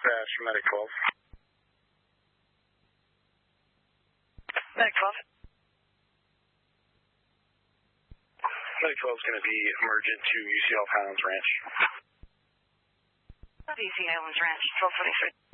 dispatch from Medic 12. Medic 12. Medic 12 is going to be emergent to UC Islands Ranch. UC Islands Ranch, 1223.